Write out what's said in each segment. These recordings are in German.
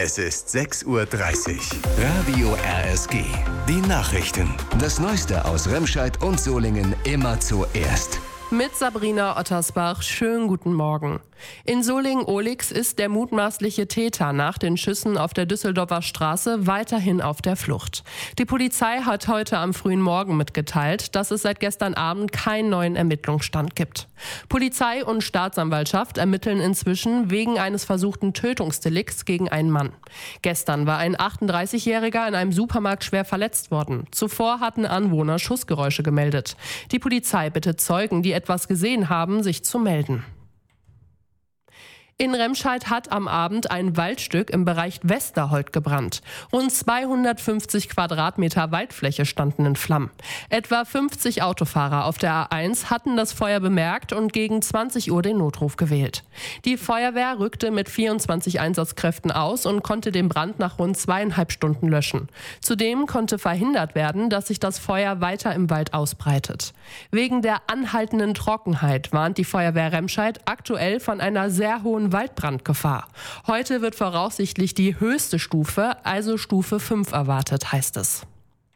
Es ist 6:30 Uhr. Radio RSG. Die Nachrichten. Das Neueste aus Remscheid und Solingen immer zuerst. Mit Sabrina Ottersbach, schönen guten Morgen. In Solingen-Ohlix ist der mutmaßliche Täter nach den Schüssen auf der Düsseldorfer Straße weiterhin auf der Flucht. Die Polizei hat heute am frühen Morgen mitgeteilt, dass es seit gestern Abend keinen neuen Ermittlungsstand gibt. Polizei und Staatsanwaltschaft ermitteln inzwischen wegen eines versuchten Tötungsdelikts gegen einen Mann. Gestern war ein 38-Jähriger in einem Supermarkt schwer verletzt worden. Zuvor hatten Anwohner Schussgeräusche gemeldet. Die Polizei bittet Zeugen, die etwas gesehen haben, sich zu melden. In Remscheid hat am Abend ein Waldstück im Bereich Westerholt gebrannt. Rund 250 Quadratmeter Waldfläche standen in Flammen. Etwa 50 Autofahrer auf der A1 hatten das Feuer bemerkt und gegen 20 Uhr den Notruf gewählt. Die Feuerwehr rückte mit 24 Einsatzkräften aus und konnte den Brand nach rund 2,5 Stunden löschen. Zudem konnte verhindert werden, dass sich das Feuer weiter im Wald ausbreitet. Wegen der anhaltenden Trockenheit warnt die Feuerwehr Remscheid aktuell von einer sehr hohen Waldbrandgefahr. Heute wird voraussichtlich die höchste Stufe, also Stufe 5 erwartet, heißt es.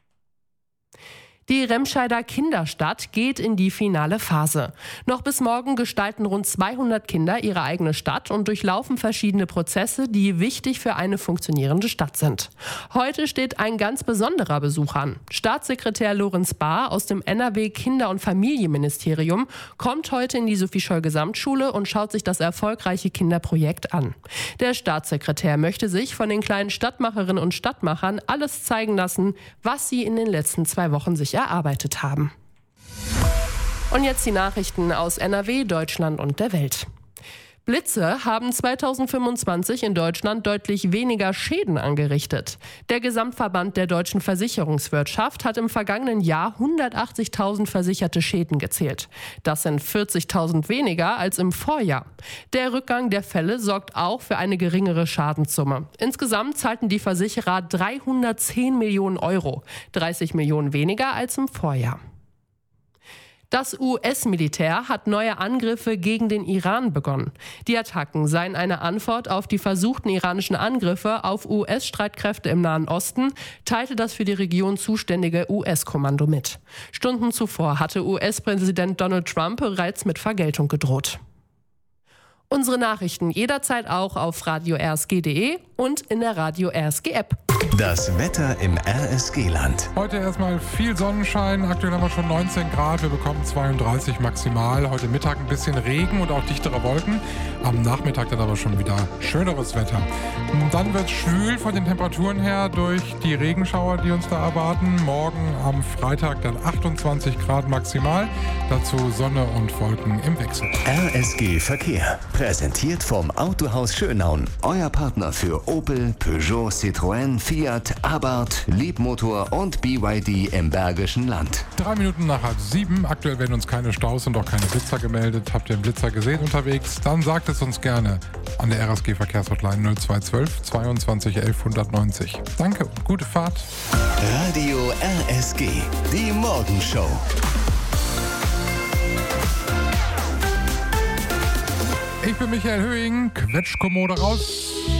Die Remscheider Kinderstadt geht in die finale Phase. Noch bis morgen gestalten rund 200 Kinder ihre eigene Stadt und durchlaufen verschiedene Prozesse, die wichtig für eine funktionierende Stadt sind. Heute steht ein ganz besonderer Besuch an. Staatssekretär Lorenz Bahr aus dem NRW Kinder- und Familienministerium kommt heute in die Sophie-Scholl-Gesamtschule und schaut sich das erfolgreiche Kinderprojekt an. Der Staatssekretär möchte sich von den kleinen Stadtmacherinnen und Stadtmachern alles zeigen lassen, was sie in den letzten 2 Wochen sich erarbeitet haben. Und jetzt die Nachrichten aus NRW, Deutschland und der Welt. Blitze haben 2025 in Deutschland deutlich weniger Schäden angerichtet. Der Gesamtverband der deutschen Versicherungswirtschaft hat im vergangenen Jahr 180.000 versicherte Schäden gezählt. Das sind 40.000 weniger als im Vorjahr. Der Rückgang der Fälle sorgt auch für eine geringere Schadenssumme. Insgesamt zahlten die Versicherer 310 Millionen Euro, 30 Millionen weniger als im Vorjahr. Das US-Militär hat neue Angriffe gegen den Iran begonnen. Die Attacken seien eine Antwort auf die versuchten iranischen Angriffe auf US-Streitkräfte im Nahen Osten, teilte das für die Region zuständige US-Kommando mit. Stunden zuvor hatte US-Präsident Donald Trump bereits mit Vergeltung gedroht. Unsere Nachrichten jederzeit auch auf radio-rsg.de und in der Radio RSG App. Das Wetter im RSG-Land. Heute erstmal viel Sonnenschein. Aktuell haben wir schon 19 Grad. Wir bekommen 32 maximal. Heute Mittag ein bisschen Regen und auch dichtere Wolken. Am Nachmittag dann aber schon wieder schöneres Wetter. Und dann wird es schwül von den Temperaturen her durch die Regenschauer, die uns da erwarten. Morgen am Freitag dann 28 Grad maximal. Dazu Sonne und Wolken im Wechsel. RSG Verkehr. Präsentiert vom Autohaus Schönaun. Euer Partner für Opel, Peugeot, Citroën, Fiat, Abarth, Leapmotor und BYD im Bergischen Land. 3 Minuten nach 6:30. Aktuell werden uns keine Staus und auch keine Blitzer gemeldet. Habt ihr einen Blitzer gesehen unterwegs? Dann sagt es uns gerne an der RSG Verkehrshotline 0212 22 11 190. Danke und gute Fahrt. Radio RSG. Die Morgenshow. Ich bin Michael Höhing. Quetschkommode raus.